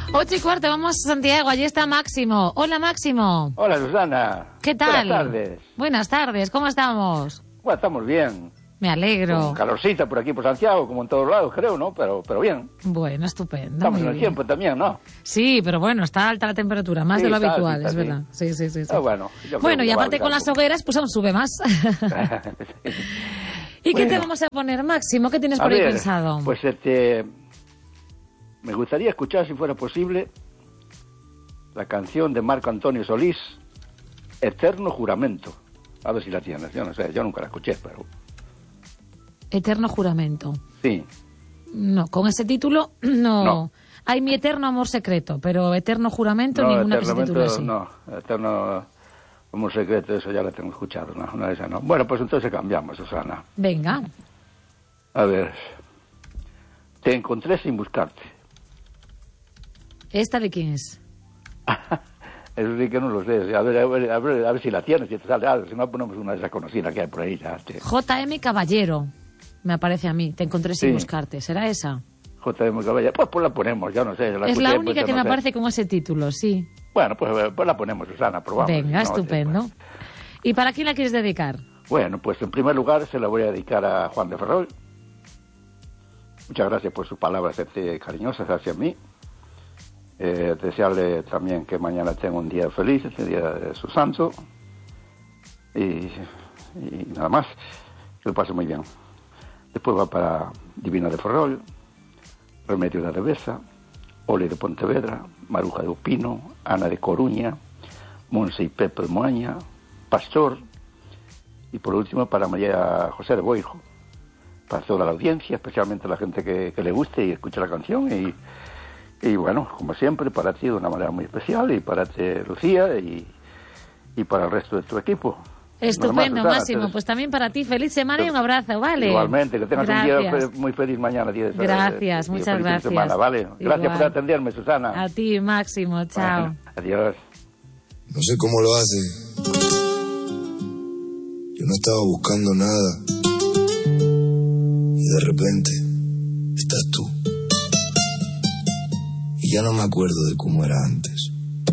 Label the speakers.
Speaker 1: 8:15, vamos a Santiago, allí está Máximo. Hola, Máximo.
Speaker 2: Hola, Susana.
Speaker 1: ¿Qué tal?
Speaker 2: Buenas tardes.
Speaker 1: Buenas tardes, ¿cómo estamos?
Speaker 2: Bueno, estamos bien.
Speaker 1: Me alegro.
Speaker 2: Con calorcita por aquí, por Santiago, como en todos lados, creo, ¿no? Pero bien.
Speaker 1: Bueno, estupendo.
Speaker 2: Estamos en el
Speaker 1: bien.
Speaker 2: tiempo también, ¿no?
Speaker 1: Sí, pero bueno, está alta la temperatura, más
Speaker 2: Sí,
Speaker 1: de lo
Speaker 2: está
Speaker 1: habitual,
Speaker 2: altita,
Speaker 1: es
Speaker 2: sí.
Speaker 1: verdad. Sí.
Speaker 2: Bueno, yo creo
Speaker 1: Bueno,
Speaker 2: que
Speaker 1: y
Speaker 2: va
Speaker 1: aparte
Speaker 2: a
Speaker 1: con las hogueras, pues aún sube más. ¿Y qué te
Speaker 2: Bueno.
Speaker 1: vamos a poner, Máximo? ¿Qué tienes
Speaker 2: A
Speaker 1: por ahí
Speaker 2: ver,
Speaker 1: pensado?
Speaker 2: pues me gustaría escuchar, si fuera posible, la canción de Marco Antonio Solís, Eterno Juramento. A ver si la tienes, yo no sé, yo nunca la escuché, pero...
Speaker 1: Eterno juramento.
Speaker 2: Sí.
Speaker 1: No, con ese título no.
Speaker 2: No.
Speaker 1: Hay Mi eterno amor secreto, pero eterno juramento ninguna que se titule así.
Speaker 2: No, Eterno Amor Secreto, eso ya la tengo escuchado, no, esa no. Bueno, pues entonces cambiamos, Susana.
Speaker 1: Venga.
Speaker 2: A ver, te encontré sin buscarte.
Speaker 1: ¿Esta de quién es?
Speaker 2: Eso sí que no lo sé. A ver si la tienes, si te sale algo. Si no, ponemos una de esas conocidas que hay por ahí. Ya,
Speaker 1: J.M. Caballero, me aparece a mí. Te encontré sin
Speaker 2: Sí.
Speaker 1: buscarte. ¿Será esa?
Speaker 2: J.M. Caballero. Pues la ponemos, ya no sé.
Speaker 1: Es la única que me aparece con ese título, sí.
Speaker 2: Bueno, pues la ponemos, Susana, probamos.
Speaker 1: Venga,
Speaker 2: No,
Speaker 1: estupendo.
Speaker 2: sí, pues.
Speaker 1: ¿Y para quién la quieres dedicar?
Speaker 2: Bueno, pues en primer lugar se la voy a dedicar a Juan de Ferrol. Muchas gracias por sus palabras cariñosas hacia mí. Desearle también que mañana tenga un día feliz, el día de su santo. Y nada más, que lo pase muy bien. Después va para Divina de Ferrol, Remedio de Arevesa, Ole de Pontevedra, Maruja de Opino, Ana de Coruña, Monse y Pepe de Moaña, Pastor, y por último para María José de Boijo, para toda la audiencia, especialmente la gente que le guste y escuche la canción, y bueno, como siempre, para ti de una manera muy especial, y para ti, Lucía, y para el resto de tu equipo.
Speaker 1: Estupendo,
Speaker 2: Susana,
Speaker 1: Máximo. Pues también para ti, feliz semana y un abrazo, ¿vale?
Speaker 2: Igualmente, que tengas
Speaker 1: Gracias.
Speaker 2: un día muy feliz mañana.
Speaker 1: Gracias, muchas
Speaker 2: feliz fin de
Speaker 1: gracias.
Speaker 2: semana, ¿vale? Gracias
Speaker 1: Igual.
Speaker 2: por atenderme, Susana.
Speaker 1: A ti, Máximo. Chao.
Speaker 2: Bueno, adiós.
Speaker 3: No sé cómo lo hace. Yo no estaba buscando nada. Y de repente estás tú. Y ya no me acuerdo de cómo era antes.